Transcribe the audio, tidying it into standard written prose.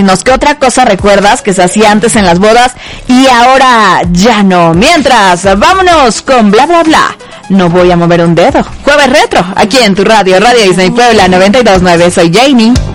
¿Qué otra cosa recuerdas que se hacía antes en las bodas y ahora ya no? Mientras, vámonos con bla bla bla. No voy a mover un dedo. Jueves Retro, aquí en tu radio, Radio Disney Puebla 92.9. Soy Jamie.